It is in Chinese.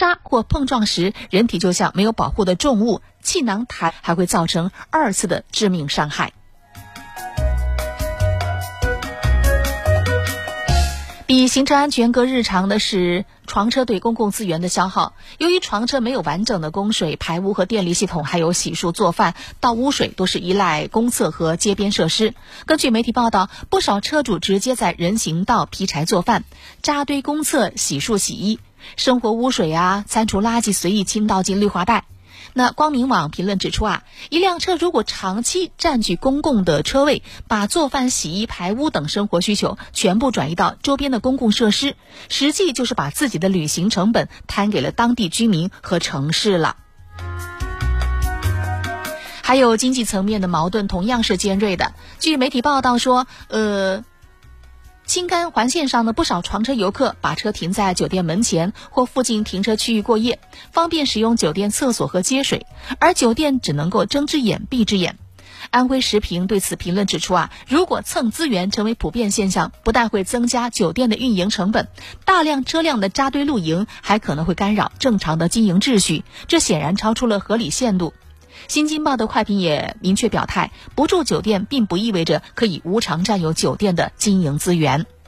沙或碰撞时，人体就像没有保护的重物，气囊弹还会造成2次的致命伤害。比行车安全更日常的是床车对公共资源的消耗。由于床车没有完整的供水、排污和电力系统，还有洗漱、做饭、倒污水都是依赖公厕和街边设施。根据媒体报道，不少车主直接在人行道劈柴做饭，扎堆公厕洗漱洗衣，生活污水餐厨垃圾随意倾倒进绿化带。那光明网评论指出一辆车如果长期占据公共的车位，把做饭、洗衣、排污等生活需求全部转移到周边的公共设施，实际就是把自己的旅行成本摊给了当地居民和城市了。还有经济层面的矛盾同样是尖锐的。据媒体报道说，青甘环线上的不少床车游客把车停在酒店门前或附近停车区域过夜，方便使用酒店厕所和接水，而酒店只能够睁只眼闭只眼。安徽时评对此评论指出如果蹭资源成为普遍现象，不但会增加酒店的运营成本，大量车辆的扎堆露营还可能会干扰正常的经营秩序，这显然超出了合理限度。新京报的快评也明确表态，不住酒店并不意味着可以无偿占有酒店的经营资源。